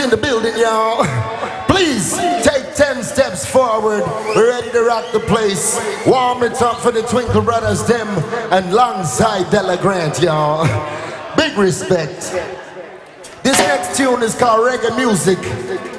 in the building, y'all. Please take 10 steps forward. We're ready to rock the place. Warm it up for the Twinkle Brothers, them, and alongside Della Grant, y'all. Big respect. This next tune is called Reggae Music.